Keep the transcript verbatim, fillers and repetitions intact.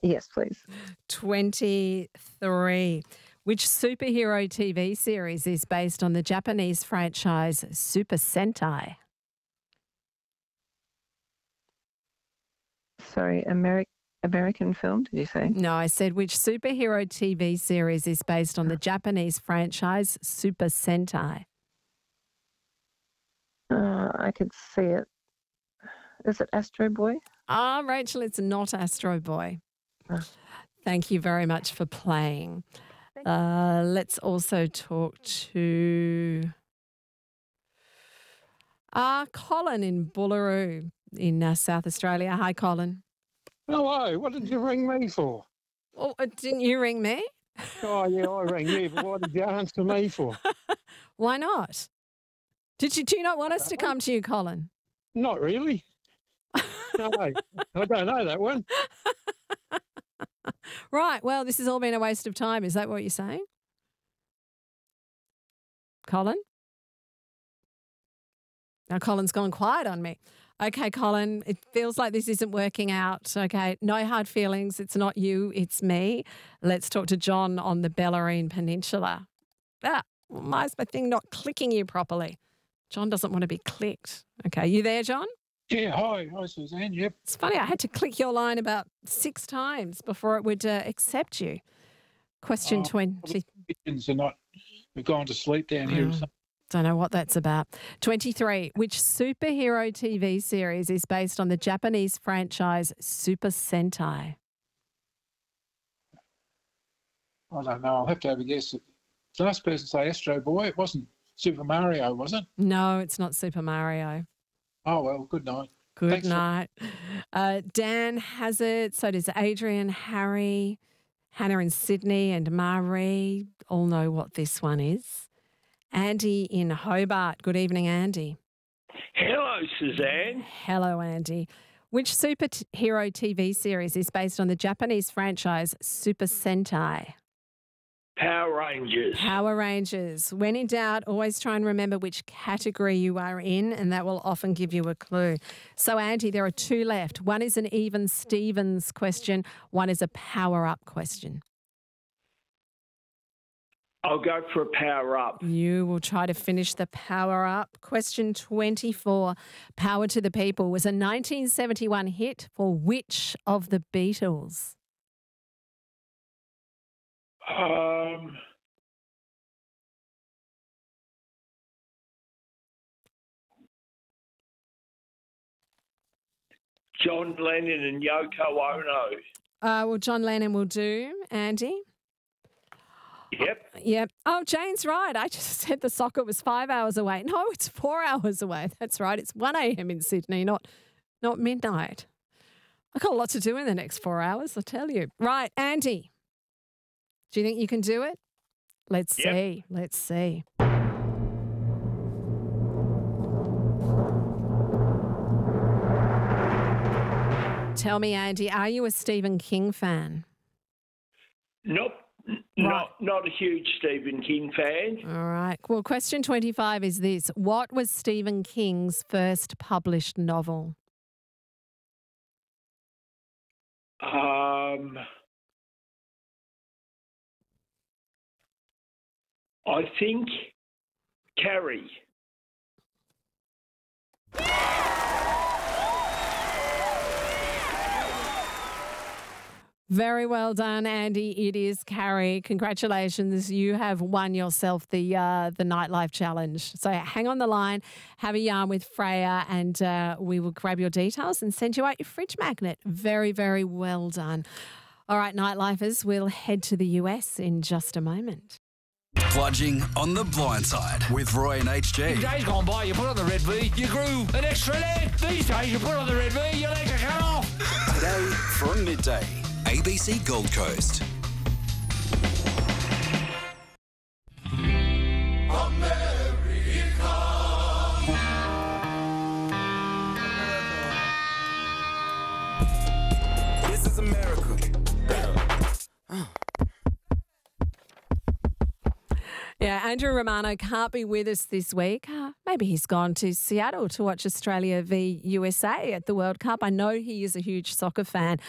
Yes, please. twenty-three. Which superhero T V series is based on the Japanese franchise Super Sentai? Sorry, Ameri- American film, did you say? No, I said which superhero T V series is based on the Japanese franchise Super Sentai? Uh, I could see it. Is it Astro Boy? Ah, Rachel, it's not Astro Boy. Uh, Thank you very much for playing. Uh, let's also talk to uh, Colin in Bullaroo in uh, South Australia. Hi, Colin. Hello, what did you ring me for? Oh, uh, didn't you ring me? Oh, yeah, I rang you, but what did you answer me for? Why not? Did you do you not want us to come to you, Colin? Not really. No, I don't know that one. Right. Well, this has all been a waste of time. Is that what you're saying? Colin? Now, Colin's gone quiet on me. Okay, Colin, it feels like this isn't working out. Okay, no hard feelings. It's not you, it's me. Let's talk to John on the Bellarine Peninsula. Ah, why is my thing not clicking you properly? John doesn't want to be clicked. Okay, you there, John? Yeah, hi. Hi, Suzanne. Yep. It's funny, I had to click your line about six times before it would uh, accept you. Question Oh, twenty. Pigeons are not, we've gone to sleep down here or Oh, something. don't know what that's about. twenty-three. Which superhero T V series is based on the Japanese franchise Super Sentai? I don't know. I'll have to have a guess. The last person to say Astro Boy, it wasn't Super Mario, was it? No, it's not Super Mario. Oh, well, good night. Good Thanks for- night. Uh, Dan has it. So does Adrian, Harry, Hannah and Sydney and Marie all know what this one is. Andy in Hobart. Good evening, Andy. Hello, Suzanne. Hello, Andy. Which superhero T V series is based on the Japanese franchise Super Sentai? Power Rangers. Power Rangers. When in doubt, always try and remember which category you are in, and that will often give you a clue. So, Andy, there are two left. One is an even Stevens question. One is a power-up question. I'll go for a power up. You will try to finish the power up. Question twenty-four. Power to the People was a nineteen seventy-one hit for which of the Beatles? Um, John Lennon and Yoko Ono. Uh, well, John Lennon will do. Andy? Yep. Yep. Oh, Jane's right. I just said the socket was five hours away. No, it's four hours away. That's right. It's one a.m. in Sydney, not not midnight. I've got a lot to do in the next four hours, I tell you. Right, Andy. Do you think you can do it? Let's Yep. see. Let's see. Tell me, Andy, are you a Stephen King fan? Nope. N- Right. Not not a huge Stephen King fan. All right. Well, question twenty-five is this. What was Stephen King's first published novel? Um, I think Carrie. Very well done, Andy. It is Carrie. Congratulations. You have won yourself the uh, the Nightlife Challenge. So hang on the line, have a yarn with Freya, and uh, we will grab your details and send you out your fridge magnet. Very, very well done. All right, Nightlifers, we'll head to the U S in just a moment. Bludging on the blind side with Roy and H G. In days gone by, you put on the red V, you grew an extra leg. These days, you put on the red V, your legs are cut off. Today from midday, A B C Gold Coast. This is America. Yeah, Andrew Romano can't be with us this week. Uh, maybe he's gone to Seattle to watch Australia v U S A at the World Cup. I know he is a huge soccer fan.